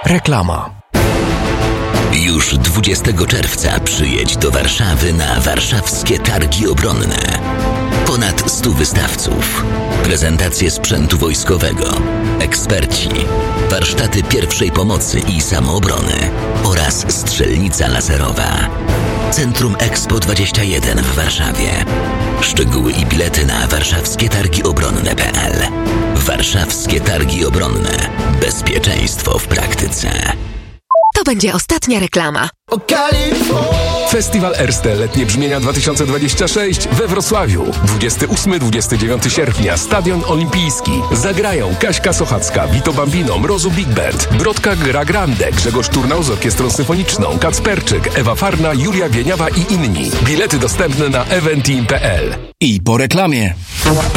Reklama. Już 20 czerwca przyjedź do Warszawy na warszawskie targi obronne. Ponad 100 wystawców, prezentacje sprzętu wojskowego, eksperci, warsztaty pierwszej pomocy i samoobrony oraz strzelnica laserowa. Centrum Expo 21 w Warszawie. Szczegóły i bilety na warszawskietargiobronne.pl. Warszawskie Targi Obronne. Bezpieczeństwo w praktyce. To będzie ostatnia reklama. Festiwal Erste Letnie Brzmienia 2026 we Wrocławiu. 28-29 sierpnia. Stadion Olimpijski. Zagrają Kaśka Sochacka, Vito Bambino, Mrozu Big Band, Brodka Gra Grande, Grzegorz Turnał z Orkiestrą Symfoniczną, Kacperczyk, Ewa Farna, Julia Wieniawa i inni. Bilety dostępne na eventeam.pl. I po reklamie.